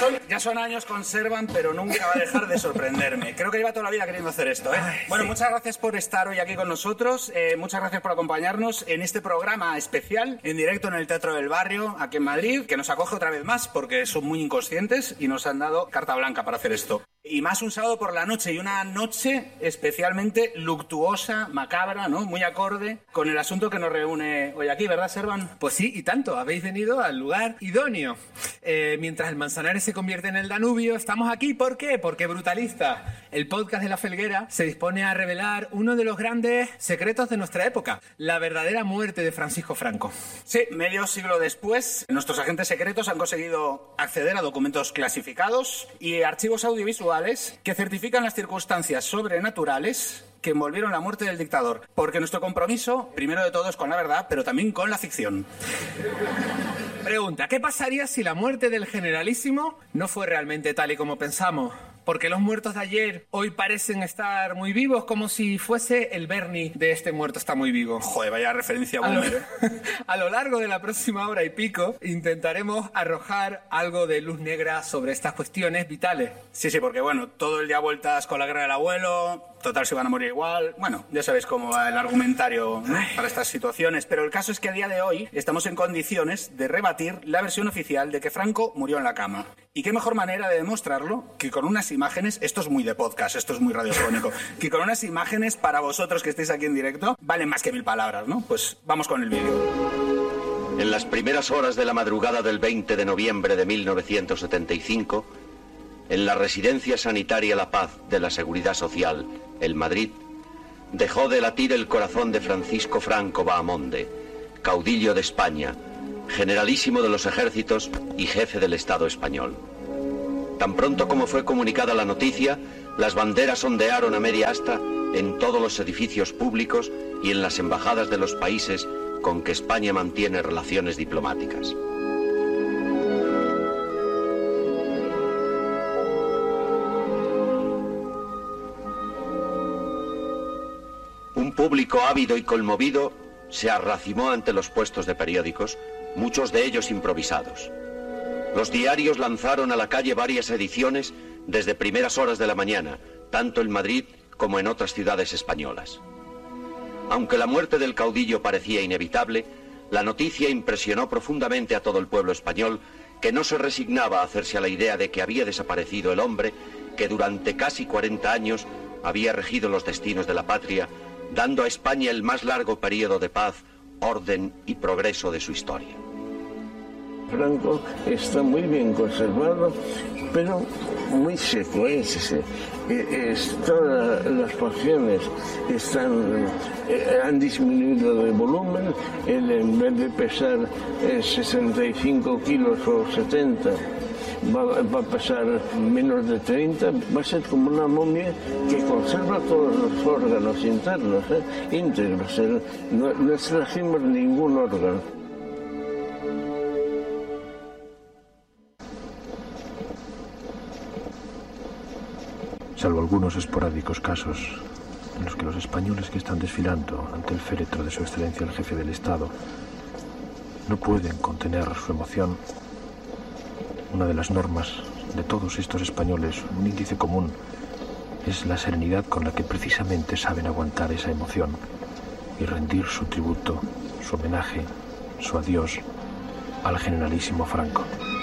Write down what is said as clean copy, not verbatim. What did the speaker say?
Ya son años conservan, pero nunca va a dejar de sorprenderme. Creo que lleva toda la vida queriendo hacer esto, ¿eh? Bueno, sí. Muchas gracias por estar hoy aquí con nosotros. Muchas gracias por acompañarnos en este programa especial, en directo en el Teatro del Barrio, aquí en Madrid, que nos acoge otra vez más porque son muy inconscientes y nos han dado carta blanca para hacer esto. Y más un sábado por la noche, y una noche especialmente luctuosa, macabra, ¿no? Muy acorde con el asunto que nos reúne hoy aquí, ¿verdad, Servan? Pues sí, y tanto. Habéis venido al lugar idóneo. Mientras el Manzanares se convierte en el Danubio, estamos aquí. ¿Por qué? Porque Brutalista, el podcast de La Felguera, se dispone a revelar uno de los grandes secretos de nuestra época, la verdadera muerte de Francisco Franco. Sí, medio siglo después, nuestros agentes secretos han conseguido acceder a documentos clasificados y archivos audiovisuales que certifican las circunstancias sobrenaturales que envolvieron la muerte del dictador. Porque nuestro compromiso, primero de todo, es con la verdad, pero también con la ficción. Pregunta, ¿qué pasaría si la muerte del generalísimo no fue realmente tal y como pensamos? Porque los muertos de ayer hoy parecen estar muy vivos, como si fuese el Bernie de este muerto está muy vivo. Joder, vaya referencia boomer, ¿eh? A lo largo de la próxima hora y pico intentaremos arrojar algo de luz negra sobre estas cuestiones vitales. Sí, porque bueno, todo el día vueltas con la guerra del abuelo, total se van a morir igual. Bueno, ya sabéis cómo va el argumentario, ¿no? Para estas situaciones. Pero el caso es que a día de hoy estamos en condiciones de rebatir la versión oficial de que Franco murió en la cama. Y qué mejor manera de demostrarlo que con unas imágenes, esto es muy de podcast, esto es muy radiofónico, que con unas imágenes para vosotros que estéis aquí en directo valen más que 1000 palabras, ¿no? Pues vamos con el vídeo. En las primeras horas de la madrugada del 20 de noviembre de 1975, en la Residencia Sanitaria La Paz de la Seguridad Social, el Madrid, dejó de latir el corazón de Francisco Franco Bahamonde, caudillo de España, generalísimo de los ejércitos y jefe del Estado español. Tan pronto como fue comunicada la noticia, las banderas ondearon a media asta en todos los edificios públicos y en las embajadas de los países con que España mantiene relaciones diplomáticas. Un público ávido y conmovido se arracimó ante los puestos de periódicos, muchos de ellos improvisados. Los diarios lanzaron a la calle varias ediciones desde primeras horas de la mañana, tanto en Madrid como en otras ciudades españolas. Aunque la muerte del caudillo parecía inevitable, la noticia impresionó profundamente a todo el pueblo español, que no se resignaba a hacerse a la idea de que había desaparecido el hombre que durante casi 40 años había regido los destinos de la patria, dando a España el más largo periodo de paz, orden y progreso de su historia. Franco está muy bien conservado, pero muy seco, todas las porciones han disminuido de volumen. Él, en vez de pesar 65 kilos o 70, va a pesar menos de 30, va a ser como una momia que conserva todos los órganos internos, íntegros. No extrajimos ningún órgano. Salvo algunos esporádicos casos en los que los españoles que están desfilando ante el féretro de su excelencia el jefe del Estado no pueden contener su emoción, una de las normas de todos estos españoles, un índice común, es la serenidad con la que precisamente saben aguantar esa emoción y rendir su tributo, su homenaje, su adiós al generalísimo Franco.